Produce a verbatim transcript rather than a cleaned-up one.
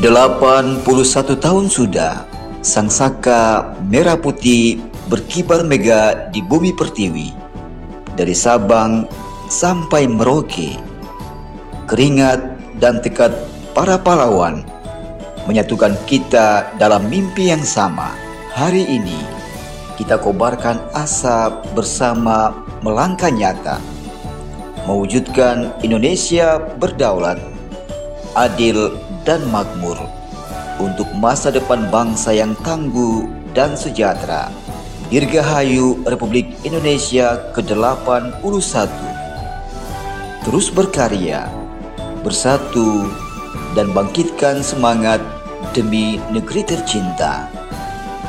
delapan puluh satu tahun sudah sang saka merah putih berkibar megah di bumi pertiwi. Dari Sabang sampai Merauke, keringat dan tekad para pahlawan menyatukan kita dalam mimpi yang sama. Hari ini kita kobarkan asa bersama melangkah nyata, mewujudkan Indonesia berdaulat, adil dan makmur, untuk masa depan bangsa yang tangguh dan sejahtera. Dirgahayu Republik Indonesia ke delapan puluh satu. Terus berkarya, bersatu, dan bangkitkan semangat demi negeri tercinta.